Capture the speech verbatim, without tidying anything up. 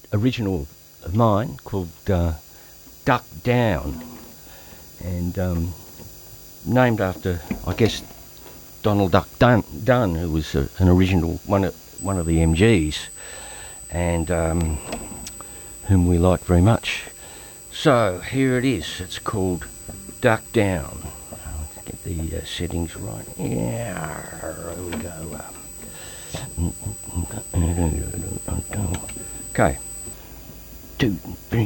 original of mine called uh, Duck Down, and um, named after, I guess, Donald Duck Dunn, Dunn who was uh, an original one of one of the M Gs, and um, whom we like very much. So here it is. It's called Duck Down. Let's get the uh, settings right. Yeah, there we go. Okay, two, three.